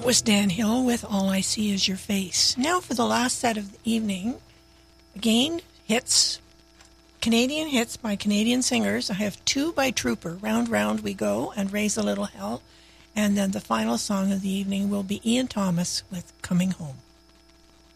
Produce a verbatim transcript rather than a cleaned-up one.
that was Dan Hill with All I See Is Your Face. Now for the last set of the evening, again, hits, Canadian hits by Canadian singers. I have two by Trooper, Round Round We Go and Raise a Little Hell. And then the final song of the evening will be Ian Thomas with Coming Home.